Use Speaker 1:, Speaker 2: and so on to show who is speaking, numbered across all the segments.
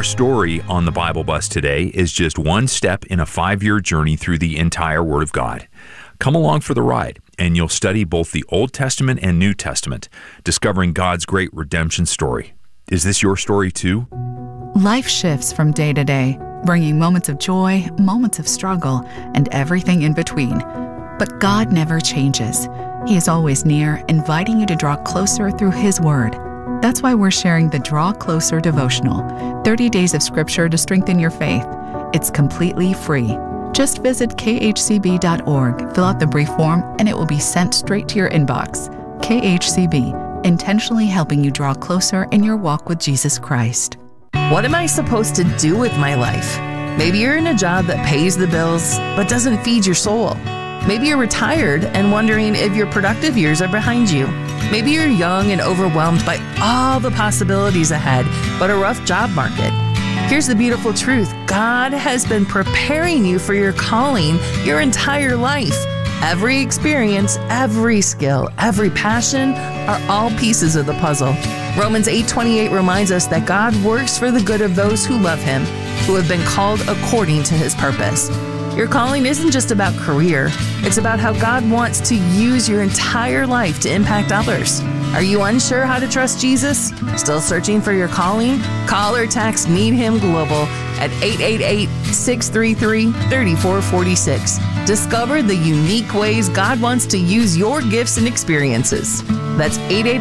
Speaker 1: story on the Bible Bus today is just one step in a 5-year journey through the entire Word of God. Come along for the ride, and you'll study both the Old Testament and New Testament, discovering God's great redemption story. Is this your story too?
Speaker 2: Life shifts from day to day, bringing moments of joy, moments of struggle, and everything in between. But God never changes. He is always near, inviting you to draw closer through His Word. That's why we're sharing the Draw Closer devotional, 30 days of scripture to strengthen your faith. It's completely free. Just visit khcb.org, fill out the brief form, and it will be sent straight to your inbox. KHCB, intentionally helping you draw closer in your walk with Jesus Christ.
Speaker 3: What am I supposed to do with my life? Maybe you're in a job that pays the bills but doesn't feed your soul. Maybe you're retired and wondering if your productive years are behind you. Maybe you're young and overwhelmed by all the possibilities ahead, but a rough job market. Here's the beautiful truth. God has been preparing you for your calling your entire life. Every experience, every skill, every passion are all pieces of the puzzle. Romans 8:28 reminds us that God works for the good of those who love Him, who have been called according to His purpose. Your calling isn't just about career. It's about how God wants to use your entire life to impact others. Are you unsure how to trust Jesus? Still searching for your calling? Call or text Meet Him Global at 888-633-3446. Discover the unique ways God wants to use your gifts and experiences. That's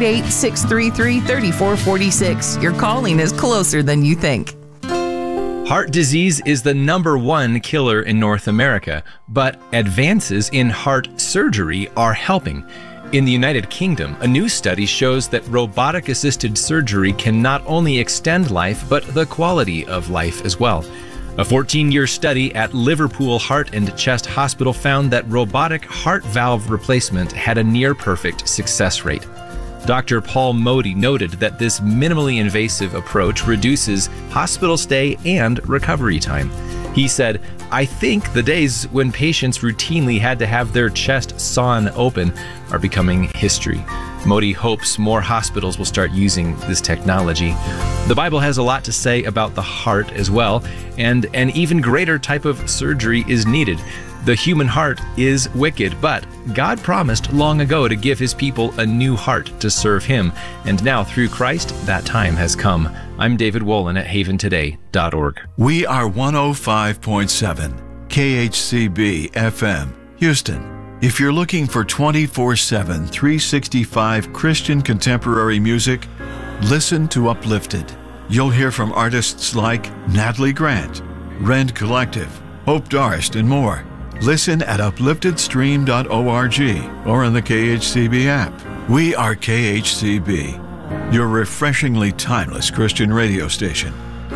Speaker 3: 888-633-3446. Your calling is closer than you think.
Speaker 4: Heart disease is the #1 killer in North America, but advances in heart surgery are helping. In the United Kingdom, a new study shows that robotic-assisted surgery can not only extend life, but the quality of life as well. A 14-year study at Liverpool Heart and Chest Hospital found that robotic heart valve replacement had a near-perfect success rate. Dr. Paul Modi noted that this minimally invasive approach reduces hospital stay and recovery time. He said, "I think the days when patients routinely had to have their chest sawn open are becoming history." Modi hopes more hospitals will start using this technology. The Bible has a lot to say about the heart as well, and an even greater type of surgery is needed. The human heart is wicked, but God promised long ago to give His people a new heart to serve Him, and now through Christ, that time has come. I'm David Wolin at haventoday.org.
Speaker 5: We are 105.7 KHCB FM, Houston. If you're looking for 24/7, 365 Christian contemporary music, listen to Uplifted. You'll hear from artists like Natalie Grant, Rend Collective, Hope Darst, and more. Listen at upliftedstream.org or on the KHCB app. We are KHCB, your refreshingly timeless Christian radio station.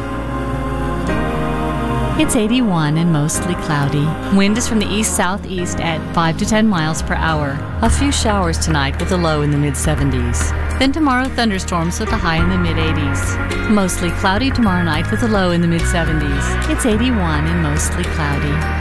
Speaker 6: It's 81 and mostly cloudy. Wind is from the east-southeast at 5 to 10 miles per hour. A few showers tonight with a low in the mid-70s. Then tomorrow, thunderstorms with a high in the mid-80s. Mostly cloudy tomorrow night with a low in the mid-70s. It's 81 and mostly cloudy.